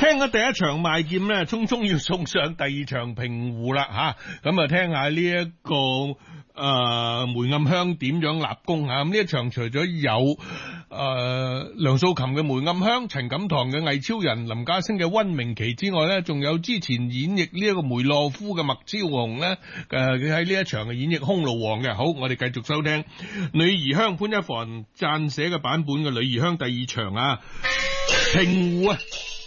聽咗第一場賣劍咧，匆匆要送上第二場平湖啦吓，咁啊聽下呢一個梅暗香點樣立功啊！咁呢一場除咗有梁素琴嘅梅暗香、陳錦棠嘅魏超人、林家聲嘅溫明琪之外咧，仲有之前演繹呢一個梅洛夫嘅麥超雄咧，佢喺呢一場嘅演繹匈奴王嘅。好，我哋繼續收聽《女兒香》潘一凡撰寫嘅版本嘅《女兒香》第二場啊，平湖啊！